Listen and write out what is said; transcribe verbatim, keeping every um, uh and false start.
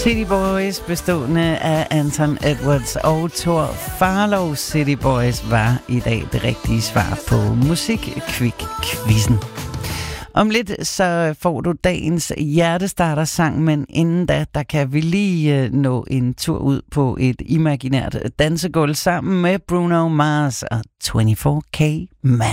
City Boys, bestående af Anton Edwards og Thor Farlow. City Boys var i dag det rigtige svar på Musik-Kvik-quizzen. Om lidt så får du dagens hjertestarter-sang, men inden da, der kan vi lige nå en tur ud på et imaginært dansegulv sammen med Bruno Mars og fireogtyve K Man.